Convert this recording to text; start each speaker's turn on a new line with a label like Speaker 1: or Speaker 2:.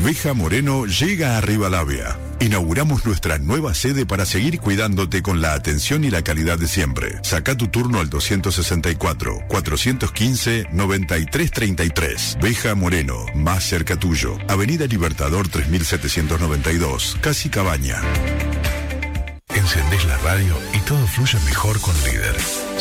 Speaker 1: Veja Moreno llega a Rivadavia. Inauguramos nuestra nueva sede para seguir cuidándote con la atención y la calidad de siempre. Saca tu turno al 264-415-9333. Veja Moreno, más cerca tuyo. Avenida Libertador 3792, Casi Cabaña.
Speaker 2: Encendés la radio y todo fluye mejor con Líder.